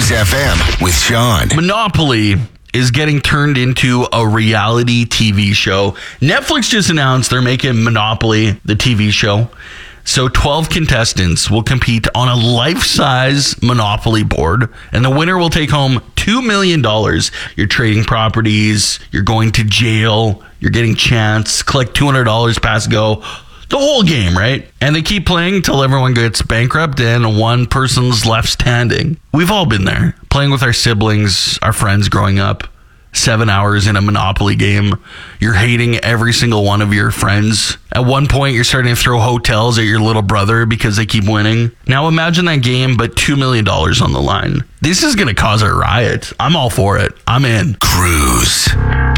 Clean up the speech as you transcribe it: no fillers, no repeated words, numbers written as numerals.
Cruise FM with Sean. Monopoly is getting turned into a reality TV show. Netflix just announced they're making Monopoly the TV show. So 12 contestants will compete on a life-size Monopoly board, and the winner will take home $2 million. You're trading properties, you're going to jail, you're getting chance, collect $200, pass go. The whole game, right? And they keep playing till everyone gets bankrupt and one person's left standing. We've all been there, playing with our siblings, our friends growing up. 7 hours in a Monopoly game. You're hating every single one of your friends. At one point, you're starting to throw hotels at your little brother because they keep winning. Now imagine that game, but $2 million on the line. This is going to cause a riot. I'm all for it. I'm in. Cruise.